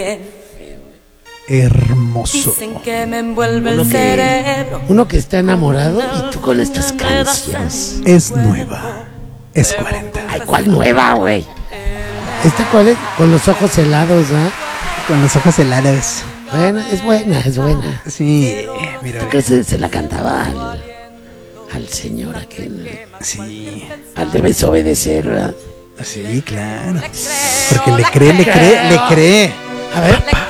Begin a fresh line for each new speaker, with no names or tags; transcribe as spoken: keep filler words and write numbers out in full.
Hermoso.
Que me envuelve
uno,
el
que,
cerebro.
uno que está enamorado y tú con estas canciones.
Es nueva. Es cuarenta.
Ay, ¿cuál nueva, güey? ¿Esta cuál es? Con los ojos helados, ¿ah?
Con los ojos helados.
Bueno, es buena, es buena.
Sí, mira.
¿Tú qué se, se la cantaba al, al señor aquel?
Sí.
Al debes obedecer, ¿verdad?
Sí, claro. Porque le cree, le cree, le cree.
A ver.